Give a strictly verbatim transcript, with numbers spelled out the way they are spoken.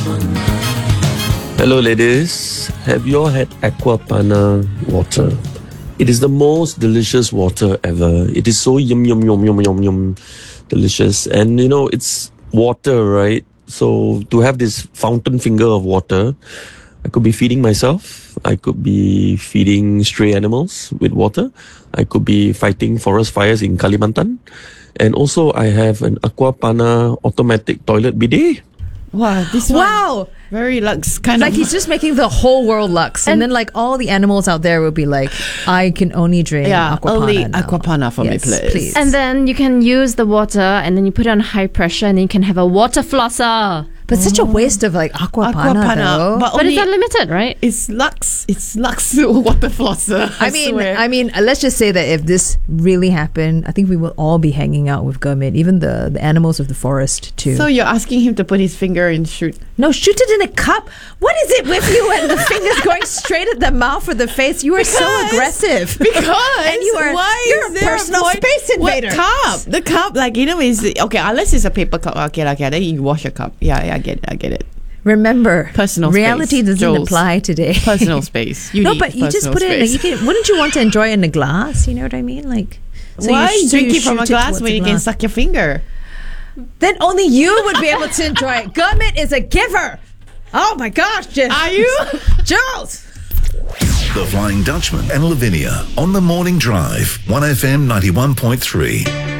Hello ladies, have you all had Aqua Panna water? It is the most delicious water ever. It is so yum yum yum yum yum yum delicious. And you know, it's water, right? So to have this fountain finger of water, I could be feeding myself. I could be feeding stray animals with water. I could be fighting forest fires in Kalimantan. And also I have an Aqua Panna automatic toilet bidet. Wow, this Wow. one very Lux kind Like of. he's just making the whole world Lux. And, And- then like all the animals out there will be like, I can only drink Yeah, Aqua only Panna now. Aqua Panna for me, Yes, please. please. And then you can use the water and then you put it on high pressure and then you can have a water flosser. But such a waste of like Aqua, Aqua Panna, Panna, though. but But only it's unlimited, right? it's Lux. It's Lux water flosser. I, I mean, swear. I mean, uh, let's just say that if this really happened, I think we will all be hanging out with Gurmit, even the, the animals of the forest too. So you're asking him to put his finger and shoot? no, shoot it in a cup. What is it with you and the fingers going straight at the mouth or the face? You are so Because- aggressive. Because And you are- why you're is a there personal void- space invader. What cup? The cup, like you know, is okay. Unless it's a paper cup. Okay, like yeah, then you wash a cup. Yeah, yeah, I get it. I get it. Remember, Personal reality space, doesn't Jules. apply today. Personal space. You no, need but you just personal put it. In, space. you can, wouldn't you want to enjoy it in a glass? You know what I mean? Like, so Why you, so drink you it from a shoot glass towards when the you can glass. suck your finger? Then only you would be able to enjoy it. Gurmit is a giver. Oh my gosh, Jen. Are you? Jules. The Flying Dutchman and Lavinia on the Morning Drive, one F M ninety-one point three.